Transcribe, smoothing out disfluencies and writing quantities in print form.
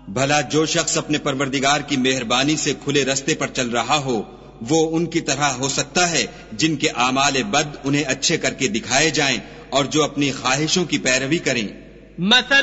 भला जो शख्स अपने परवरदिगार की मेहरबानी से खुले रस्ते पर चल रहा हो वो उनकी तरह हो सकता है जिनके आमाल बद उन्हें अच्छे करके दिखाए जाएं और जो अपनी ख्वाहिशों की पैरवी करें।